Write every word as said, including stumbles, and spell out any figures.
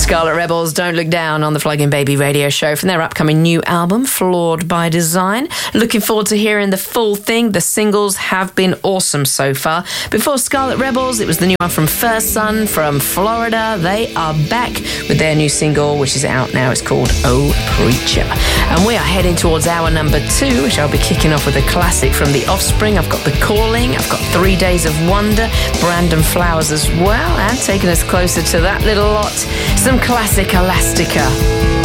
Scarlet Rebels, Don't Look Down on the Plug-in Baby radio show from their upcoming new album, Flawed by Design. Looking forward to hearing the full thing. The singles have been awesome so far. Before Scarlet Rebels, it was the new one from First Son from Florida. They are back with their new single, which is out now. It's called Oh Preacher. And we are heading towards hour number two, which I'll be kicking off with a classic from The Offspring. I've got The Calling, I've got Three Days of Wonder, Brandon Flowers as well, and taking us closer to that little lot, some classic Elastica.